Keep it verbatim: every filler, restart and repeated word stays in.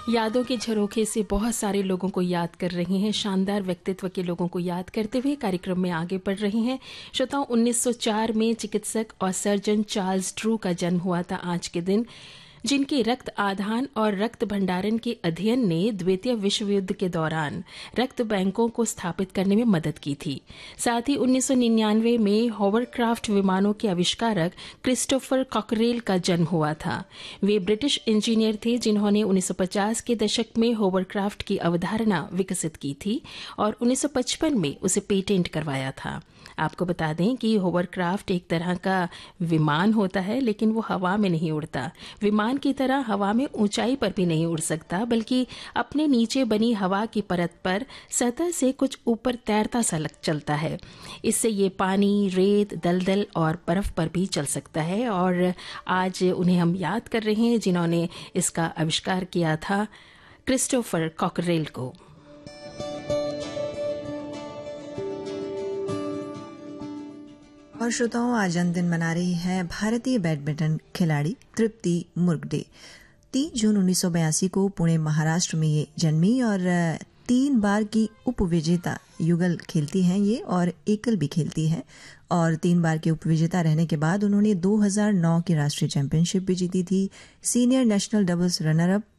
यादों के झरोखे से बहुत सारे लोगों को याद कर रही हैं, शानदार व्यक्तित्व के लोगों को याद करते हुए कार्यक्रम में आगे बढ़ रही हैं। श्रोताओं, उन्नीस सौ चार में चिकित्सक और सर्जन चार्ल्स ड्रू का जन्म हुआ था आज के दिन, जिनके रक्त आधान और रक्त भंडारण के अध्ययन ने द्वितीय विश्व युद्ध के दौरान रक्त बैंकों को स्थापित करने में मदद की थी। साथ ही उन्नीस सौ निन्यानवे में होवरक्राफ्ट विमानों के आविष्कारक क्रिस्टोफर कॉकरेल का जन्म हुआ था। वे ब्रिटिश इंजीनियर थे जिन्होंने उन्नीस सौ पचास के दशक में होवरक्राफ्ट की अवधारणा विकसित की थी और उन्नीस सौ पचपन में उसे पेटेंट करवाया था। आपको बता दें कि होवरक्राफ्ट एक तरह का विमान होता है, लेकिन वो हवा में नहीं उड़ता। विमान की तरह हवा में ऊंचाई पर भी नहीं उड़ सकता, बल्कि अपने नीचे बनी हवा की परत पर सतह से कुछ ऊपर तैरता सा चलता है। इससे ये पानी, रेत, दलदल और बर्फ पर भी चल सकता है। और आज उन्हें हम याद कर रहे हैं जिन्होंने इसका आविष्कार किया था, क्रिस्टोफर कॉकरेल को। और श्रोताओं, आज जन्मदिन मना रही है भारतीय बैडमिंटन खिलाड़ी तृप्ति मुर्गडे। तीन जून उन्नीस सौ बयासी को पुणे महाराष्ट्र में ये जन्मी और तीन बार की उपविजेता युगल खेलती हैं ये और एकल भी खेलती है। और तीन बार के उपविजेता रहने के बाद उन्होंने दो हज़ार नौ की राष्ट्रीय चैंपियनशिप भी जीती थी, senior national doubles runner up